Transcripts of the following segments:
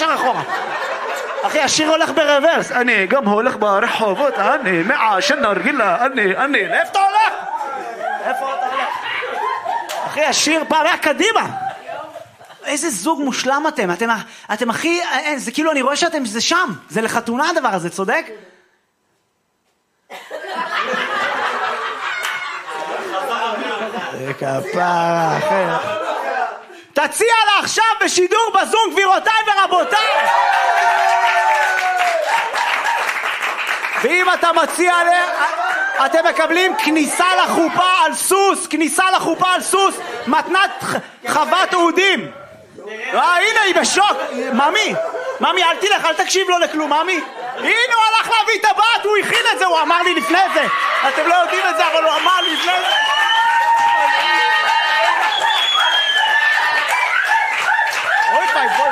ישר אחורה. אחי, השיר הולך ברוורס. אני גם הולך ברחובות, אני מעשן נרגילה, אני. לאיפה אתה הולך? איפה אתה הולך? אחי, השיר פעם היה קדימה. איזה זוג מושלם אתם הכי, זה כאילו אני רואה שאתם, זה שם, זה לחתונה הדבר הזה, צודק? כפרה, אחי. תציע לה עכשיו בשידור בזום, גבירותיי ורבותיי. ואם אתה מציע לה, אתם מקבלים כניסה לחופה על סוס, מתנת חוות אודים. הנה היא בשוק. ממי אל תלך, אל תקשיב לו לכלום. ממי, הנה הוא הלך להביא את הבת, הוא הכין את זה, הוא אמר לי לפני זה. אתם לא יודעים את זה, אבל הוא אמר לי לפני זה. אוי פי, בואי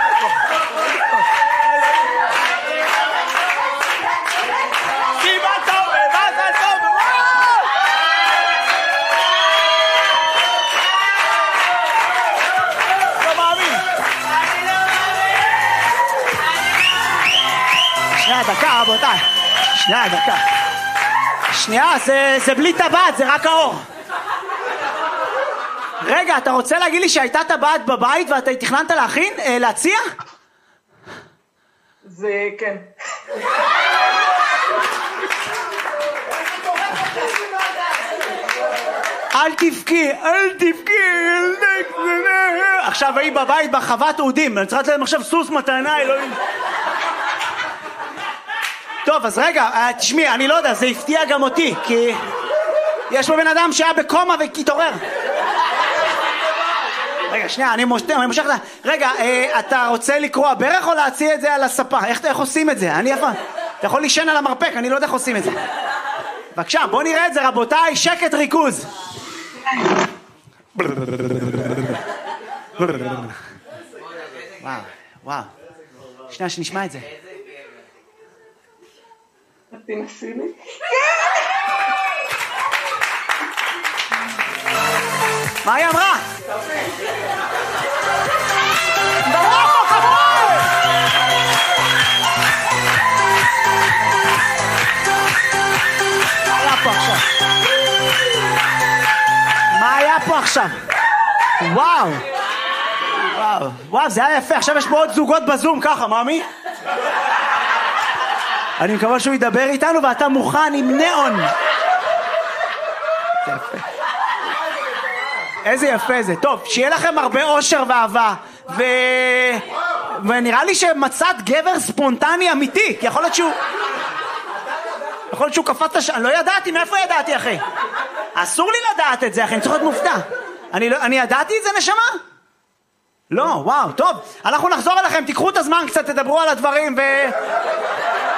דקה רבותיי, שנייה, זה בלי טבעת, זה רק האור. רגע, אתה רוצה להגיד לי שהייתה טבעת בבית ואתה תכננת להציע? זה כן. אל תבכי. עכשיו היא בבית בחוות אודים, אני צריכה להם עכשיו סוס מתנה, אלוהים. טוב, אז רגע, תשמעי, אני לא יודע, זה הפתיע גם אותי, כי יש פה בן אדם שהיה בקומה והתעורר. רגע, שנייה, אני מושך לה. רגע, אתה רוצה לקרוא ברך או להציע את זה על הספה? איך עושים את זה? אתה יכול לישן על המרפק, אני לא יודע איך עושים את זה. בבקשה, בוא נראה את זה, רבותיי, שקט ריכוז. וואו. שנייה, שנשמע את זה. תנסי לי. מה היא אמרה? דבר פה כבוד! מה היה פה עכשיו? וואו, זה היה יפה. עכשיו יש פה עוד זוגות בזום ככה, מאמי? אני מקווה שהוא ידבר איתנו ואתה מוכן עם נאון. איזה יפה זה. טוב, שיהיה לכם הרבה אושר ואהבה. ונראה לי שמצאת גבר ספונטני אמיתי. כי יכול להיות שהוא קפץ אני לא ידעתי, מאיפה ידעתי אחי? אסור לי לדעת את זה אחי, אני צריך להיות מופתע. אני ידעתי את זה נשמה? לא, וואו, טוב. אנחנו נחזור אליכם, תיקחו את הזמן קצת, תדברו על הדברים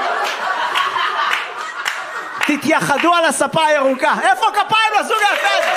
תתייחדו על הספה הירוקה. איפה כפיים לזוג יפה?